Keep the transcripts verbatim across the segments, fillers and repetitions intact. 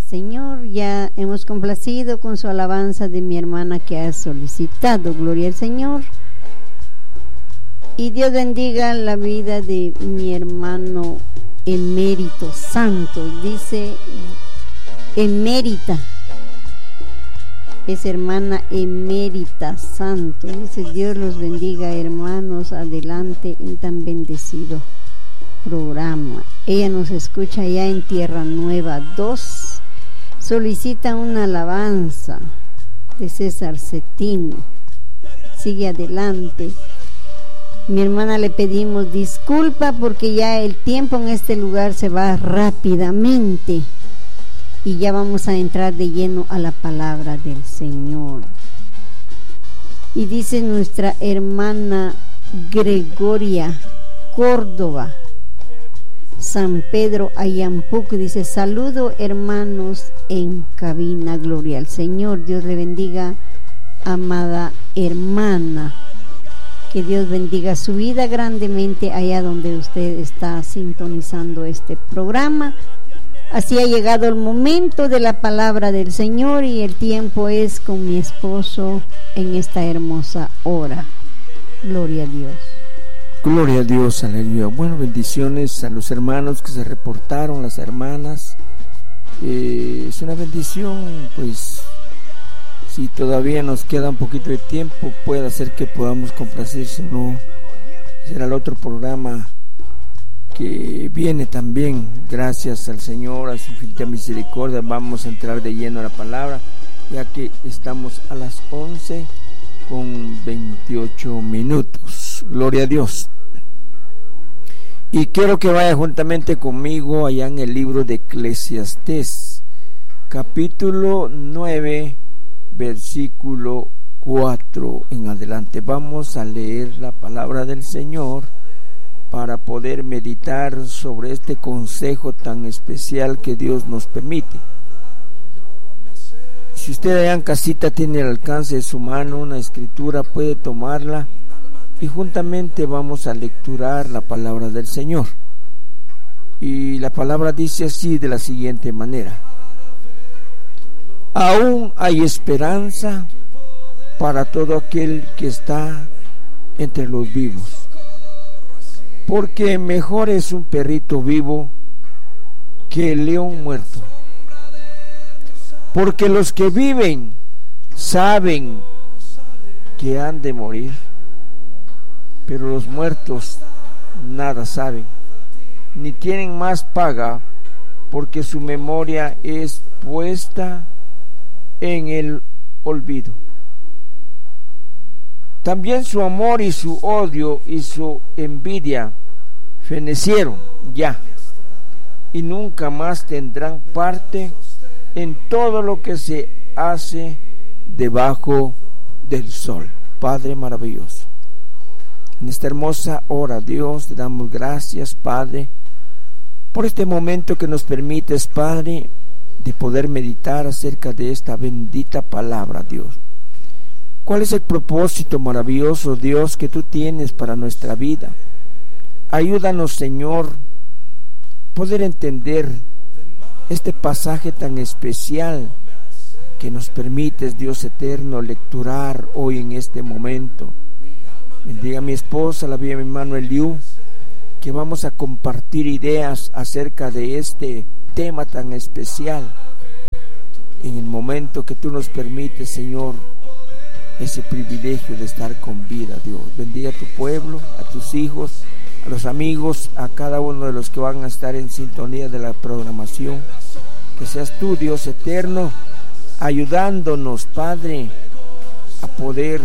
Señor. Ya hemos complacido con su alabanza de mi hermana que ha solicitado. Gloria al Señor. Y Dios bendiga la vida de mi hermano Emérito Santos. Dice Emérita. Es hermana Emérita Santos. Dice: Dios los bendiga, hermanos, adelante en tan bendecido programa. Ella nos escucha ya en Tierra Nueva dos. Solicita una alabanza de César Cetino. Sigue adelante. Mi hermana, le pedimos disculpa porque ya el tiempo en este lugar se va rápidamente y ya vamos a entrar de lleno a la palabra del Señor. Y dice nuestra hermana Gregoria Córdoba, San Pedro Ayampuc, dice: saludo hermanos en cabina, gloria al Señor. Dios le bendiga, amada hermana. Que Dios bendiga su vida grandemente allá donde usted está sintonizando este programa. Así ha llegado el momento de la palabra del Señor y el tiempo es con mi esposo en esta hermosa hora. Gloria a Dios. Gloria a Dios, aleluya. Bueno, bendiciones a los hermanos que se reportaron, las hermanas. Eh, es una bendición, pues, si todavía nos queda un poquito de tiempo, puede hacer que podamos complacer, si no, será el otro programa que viene también. Gracias al Señor, a su infinita misericordia, vamos a entrar de lleno a la palabra, ya que estamos a las once con veintiocho minutos. Gloria a Dios. Y quiero que vaya juntamente conmigo allá en el libro de Eclesiastés, capítulo nueve, versículo cuatro en adelante. Vamos a leer la palabra del Señor para poder meditar sobre este consejo tan especial que Dios nos permite. Si usted allá en casita tiene al alcance de su mano una escritura, puede tomarla y juntamente vamos a lecturar la palabra del Señor. Y la palabra dice así, de la siguiente manera: aún hay esperanza para todo aquel que está entre los vivos, porque mejor es un perrito vivo que el león muerto. Porque los que viven saben que han de morir, pero los muertos nada saben, ni tienen más paga, porque su memoria es puesta en el olvido. También su amor y su odio y su envidia fenecieron ya, y nunca más tendrán parte en todo lo que se hace debajo del sol. Padre maravilloso, en esta hermosa hora, Dios, te damos gracias, Padre, por este momento que nos permites, Padre, de poder meditar acerca de esta bendita palabra, Dios. ¿Cuál es el propósito maravilloso, Dios, que tú tienes para nuestra vida? Ayúdanos, Señor, poder entender este pasaje tan especial que nos permites, Dios eterno, lecturar hoy en este momento. Bendiga a mi esposa, la vida de mi hermano Eliú, que vamos a compartir ideas acerca de este tema tan especial en el momento que tú nos permites, Señor, ese privilegio de estar con vida. Dios bendiga a tu pueblo, a tus hijos, a los amigos, a cada uno de los que van a estar en sintonía de la programación. Que seas tú, Dios eterno, ayudándonos, Padre, a poder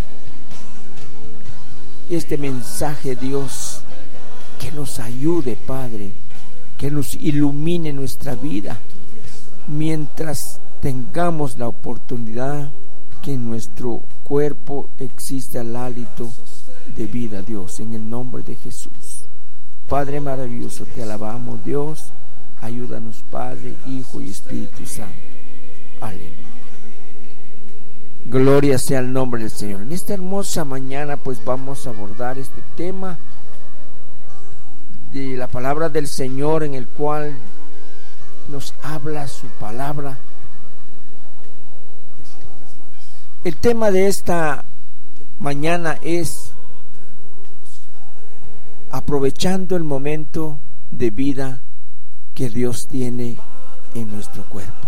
este mensaje, Dios, que nos ayude, Padre, que nos ilumine nuestra vida, mientras tengamos la oportunidad que en nuestro cuerpo exista el hálito de vida, Dios, en el nombre de Jesús. Padre maravilloso, te alabamos, Dios. Ayúdanos, Padre, Hijo y Espíritu Santo. Aleluya. Gloria sea el nombre del Señor. En esta hermosa mañana, pues vamos a abordar este tema de la palabra del Señor, en el cual nos habla su palabra. El tema de esta mañana es aprovechando el momento de vida que Dios tiene en nuestro cuerpo.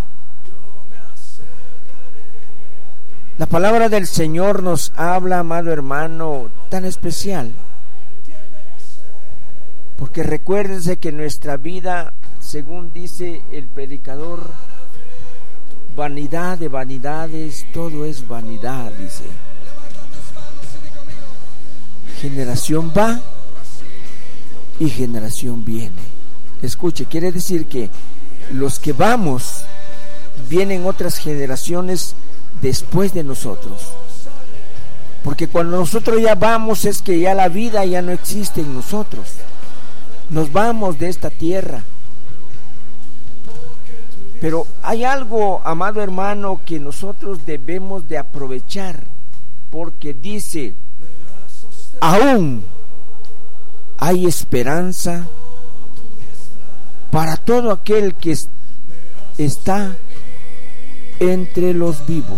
La palabra del Señor nos habla, amado hermano, tan especial, porque recuérdese que nuestra vida, según dice el predicador, vanidad de vanidades, todo es vanidad, dice. Generación va y generación viene. Escuche, quiere decir que los que vamos, vienen otras generaciones después de nosotros. Porque cuando nosotros ya vamos es que ya la vida ya no existe en nosotros. Nos vamos de esta tierra. Pero hay algo, amado hermano, que nosotros debemos de aprovechar, porque dice, aún hay esperanza para todo aquel que está entre los vivos.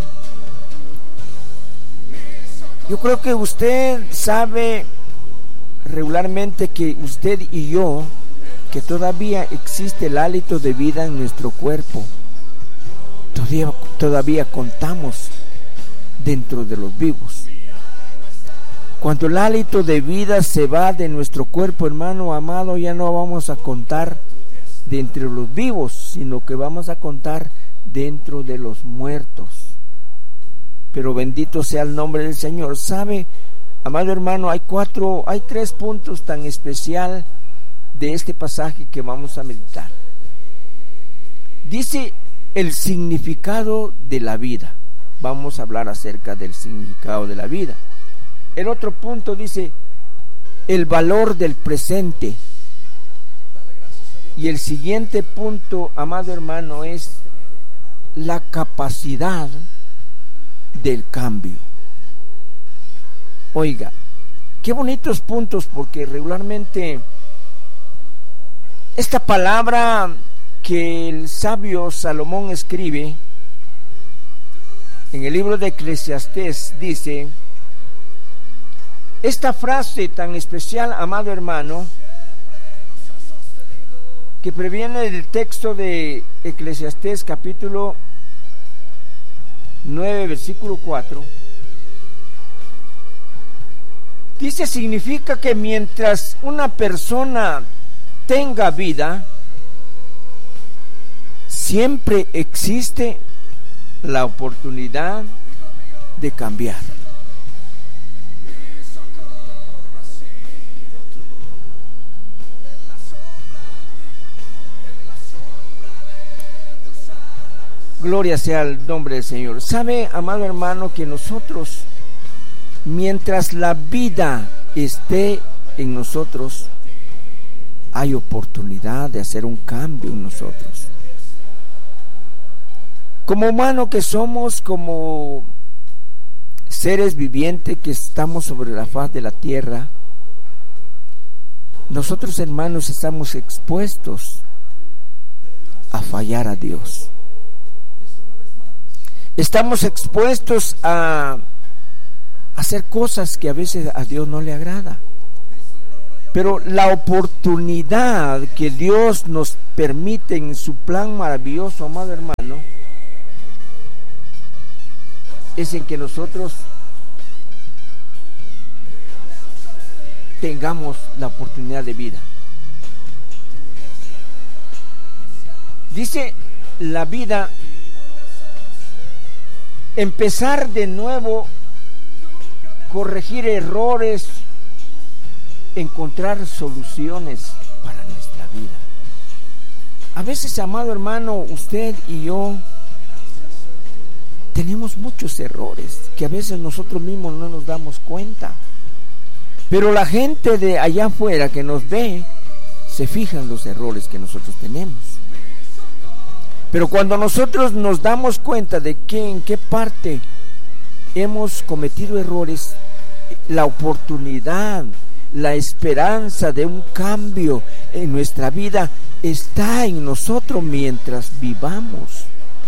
Yo creo que usted sabe regularmente que usted y yo, que todavía existe el hálito de vida en nuestro cuerpo, todavía, todavía contamos dentro de los vivos. Cuando el hálito de vida se va de nuestro cuerpo, hermano amado, ya no vamos a contar de entre los vivos, sino que vamos a contar dentro de los muertos. Pero bendito sea el nombre del Señor. ¿Sabe, amado hermano? Hay cuatro, hay tres puntos tan especial de este pasaje que vamos a meditar. Dice el significado de la vida. Vamos a hablar acerca del significado de la vida. El otro punto dice el valor del presente. Y el siguiente punto, amado hermano, es la capacidad del cambio. Oiga, qué bonitos puntos, porque regularmente esta palabra que el sabio Salomón escribe en el libro de Eclesiastés dice, esta frase tan especial, amado hermano, que previene del texto de Eclesiastés capítulo nueve, versículo cuatro, dice, significa que mientras una persona tenga vida, siempre existe la oportunidad de cambiar. Gloria sea el nombre del Señor. ¿Sabe, amado hermano, que nosotros, mientras la vida esté en nosotros, hay oportunidad de hacer un cambio en nosotros? Como humano que somos, como seres vivientes que estamos sobre la faz de la tierra, nosotros, hermanos, estamos expuestos a fallar a Dios. Estamos expuestos a hacer cosas que a veces a Dios no le agrada. Pero la oportunidad que Dios nos permite en su plan maravilloso, amado hermano, es en que nosotros tengamos la oportunidad de vida. Dice la vida, empezar de nuevo, corregir errores, encontrar soluciones para nuestra vida. A veces, amado hermano, usted y yo tenemos muchos errores que a veces nosotros mismos no nos damos cuenta, pero la gente de allá afuera que nos ve se fija en los errores que nosotros tenemos. Pero cuando nosotros nos damos cuenta de que en qué parte hemos cometido errores, la oportunidad la esperanza de un cambio en nuestra vida está en nosotros mientras vivamos.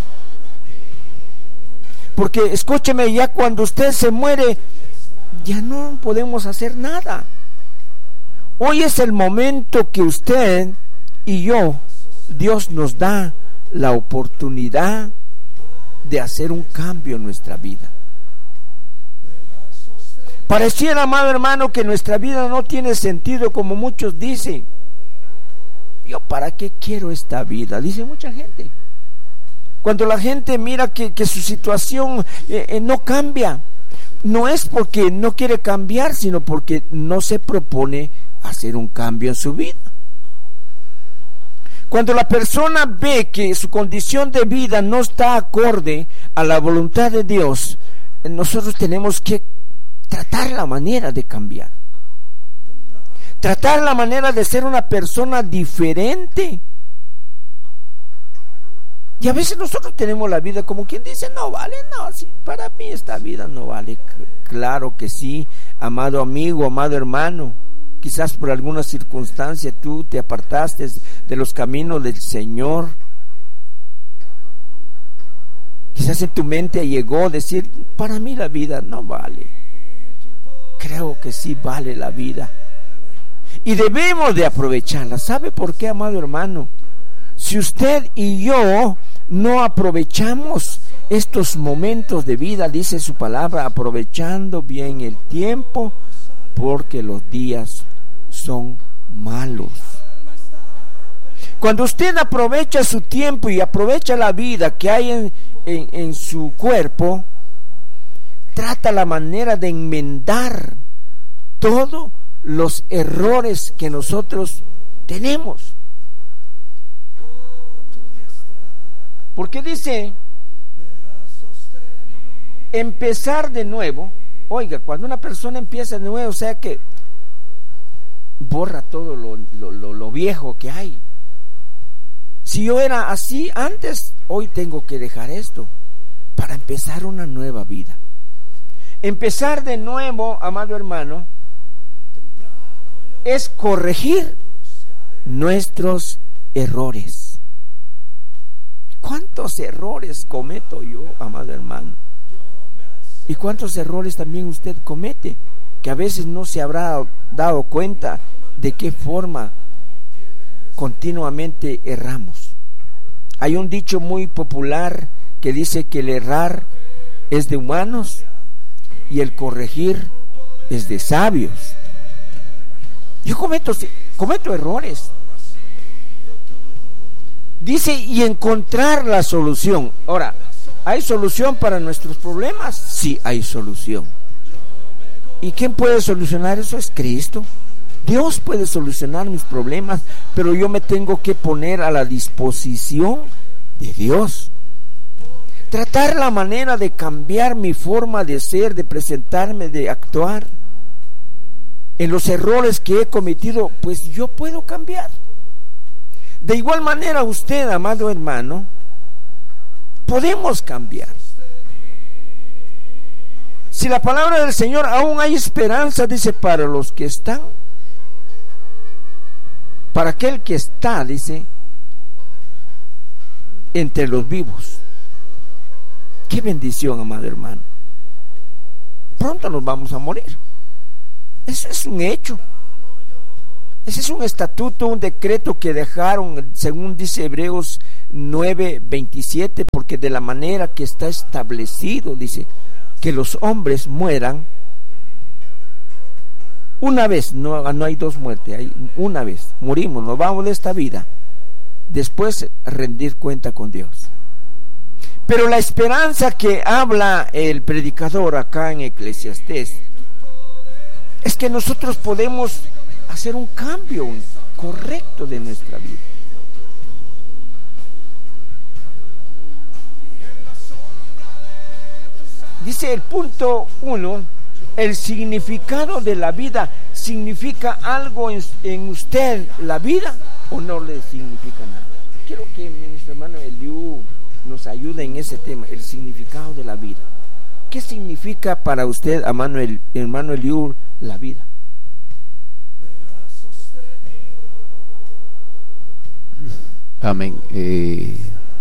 Porque escúcheme, ya cuando usted se muere, ya no podemos hacer nada. Hoy es el momento que usted y yo, Dios nos da la oportunidad de hacer un cambio en nuestra vida. Pareciera, amado hermano, que nuestra vida no tiene sentido, como muchos dicen. ¿Yo para qué quiero esta vida?, dice mucha gente. Cuando la gente mira que, que su situación eh, eh, no cambia, no es porque no quiere cambiar, sino porque no se propone hacer un cambio en su vida. Cuando la persona ve que su condición de vida no está acorde a la voluntad de Dios, nosotros tenemos que tratar la manera de cambiar, tratar la manera de ser una persona diferente. Y a veces nosotros tenemos la vida como quien dice, no vale, no, sí, para mí esta vida no vale. Claro que sí, amado amigo, amado hermano. Quizás por alguna circunstancia tú te apartaste de los caminos del Señor. Quizás en tu mente llegó a decir, para mí la vida no vale. Creo que sí vale la vida. Y debemos de aprovecharla. ¿Sabe por qué, amado hermano? Si usted y yo no aprovechamos estos momentos de vida, dice su palabra, aprovechando bien el tiempo, porque los días son malos. Cuando usted aprovecha su tiempo y aprovecha la vida que hay en, en, en su cuerpo, trata la manera de enmendar todos los errores que nosotros tenemos. Porque dice, empezar de nuevo. Oiga, cuando una persona empieza de nuevo, o sea que borra todo lo, lo, lo, lo viejo que hay. Si yo era así antes, hoy tengo que dejar esto para empezar una nueva vida. Empezar de nuevo, amado hermano, es corregir nuestros errores. ¿Cuántos errores cometo yo, amado hermano? ¿Y cuántos errores también usted comete? Que a veces no se habrá dado cuenta de qué forma continuamente erramos. Hay un dicho muy popular que dice que el errar es de humanos y el corregir es de sabios. Yo cometo, cometo errores. Dice, y encontrar la solución. Ahora, ¿hay solución para nuestros problemas? Sí, hay solución. ¿Y quién puede solucionar eso? Es Cristo. Dios puede solucionar mis problemas, pero yo me tengo que poner a la disposición de Dios. Tratar la manera de cambiar mi forma de ser, de presentarme, de actuar. En los errores que he cometido, pues yo puedo cambiar. De igual manera usted, amado hermano, podemos cambiar. Si la palabra del Señor, aún hay esperanza, dice, para los que están, para aquel que está, dice, entre los vivos. Qué bendición, amado hermano. Pronto nos vamos a morir. Eso es un hecho. Ese es un estatuto, un decreto que dejaron, según dice Hebreos nueve veintisiete, porque de la manera que está establecido, dice, que los hombres mueran una vez, no, no hay dos muertes, hay una vez, morimos, nos vamos de esta vida, después rendir cuenta con Dios. Pero la esperanza que habla el predicador acá en Eclesiastés es que nosotros podemos hacer un cambio correcto de nuestra vida. Dice el punto uno, el significado de la vida. ¿Significa algo en, en usted la vida o no le significa nada? Quiero que nuestro hermano Eliú nos ayude en ese tema, el significado de la vida. ¿Qué significa para usted, hermano, el, hermano Eliú, la vida? Amén. Eh,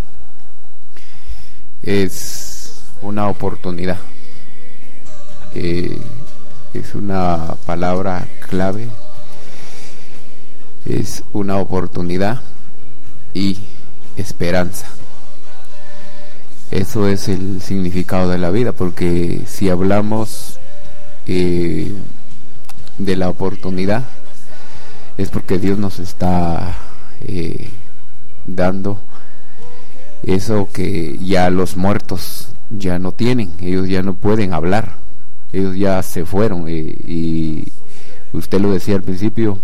es una oportunidad. Eh, es una palabra clave. Es una oportunidad y esperanza. Eso es el significado de la vida, porque si hablamos eh, de la oportunidad, es porque Dios nos está eh, dando eso que ya los muertos ya no tienen. Ellos ya no pueden hablar, ellos ya se fueron, eh, y usted lo decía al principio,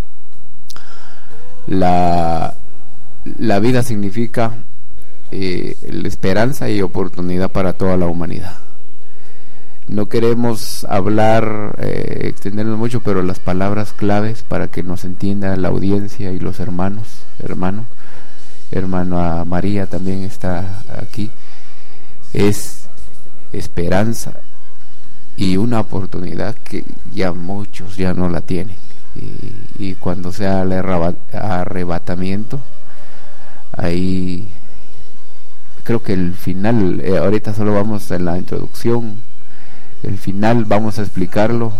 la, la vida significa eh, la esperanza y oportunidad para toda la humanidad. No queremos hablar, eh, extendernos mucho, pero las palabras claves para que nos entienda la audiencia y los hermanos, hermano, hermano María también está aquí, es esperanza y una oportunidad que ya muchos ya no la tienen. Y, y cuando sea el arrebatamiento, ahí creo que el final, eh, ahorita solo vamos en la introducción. El final vamos a explicarlo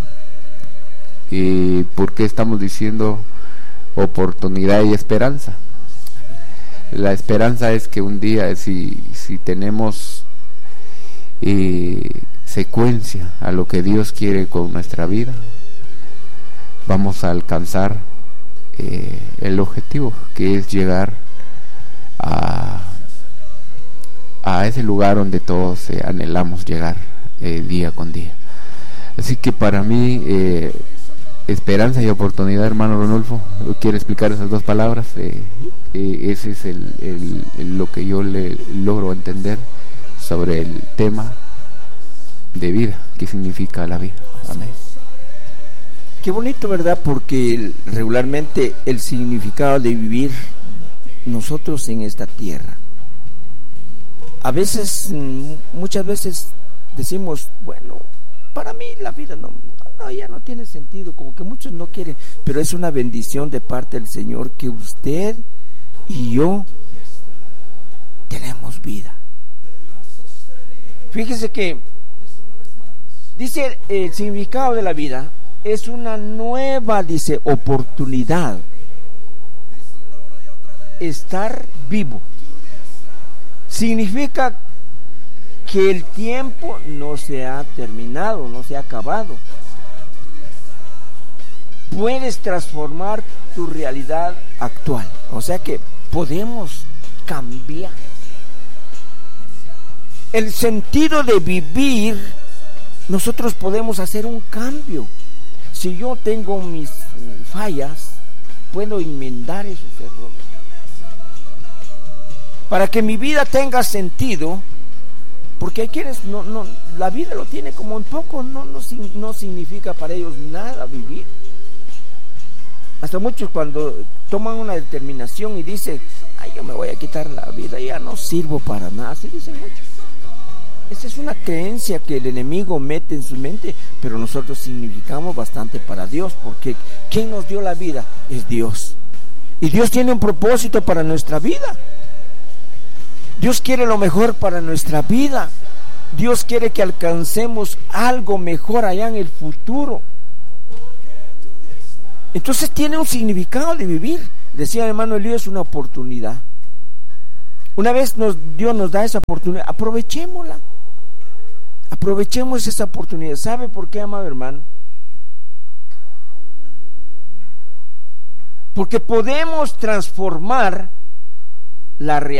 y por qué estamos diciendo oportunidad y esperanza. La esperanza es que un día, si, si tenemos eh, secuencia a lo que Dios quiere con nuestra vida, vamos a alcanzar eh, el objetivo, que es llegar a, a ese lugar donde todos eh, anhelamos llegar. Eh, día con día. Así que para mí eh, esperanza y oportunidad, hermano Ronulfo, ¿quiere explicar esas dos palabras? Eh, eh, ese es el, el, el, lo que yo le logro entender sobre el tema de vida, qué significa la vida. Amén. Qué bonito, ¿verdad? Porque regularmente el significado de vivir nosotros en esta tierra, a veces, muchas veces decimos, bueno, para mí la vida no, no, ya no tiene sentido, como que muchos no quieren, pero es una bendición de parte del Señor que usted y yo tenemos vida. Fíjese que dice el significado de la vida es una nueva, dice, oportunidad, estar vivo. Significa que el tiempo no se ha terminado, no se ha acabado. Puedes transformar tu realidad actual, o sea que podemos cambiar. El sentido de vivir, nosotros podemos hacer un cambio. Si yo tengo mis fallas, puedo enmendar esos errores. Para que mi vida tenga sentido, porque hay quienes no, no, la vida lo tiene como un poco, no, no, no significa para ellos nada vivir. Hasta muchos cuando toman una determinación y dicen, ay, yo me voy a quitar la vida, ya no sirvo para nada, así dicen muchos. Esa es una creencia que el enemigo mete en su mente, pero nosotros significamos bastante para Dios, porque ¿quién nos dio la vida? Es Dios. Y Dios tiene un propósito para nuestra vida. Dios quiere lo mejor para nuestra vida. Dios quiere que alcancemos algo mejor allá en el futuro. Entonces tiene un significado de vivir. Decía el hermano Elías, es una oportunidad. Una vez nos, Dios nos da esa oportunidad, aprovechémosla. Aprovechemos esa oportunidad. ¿Sabe por qué, amado hermano? Porque podemos transformar la realidad.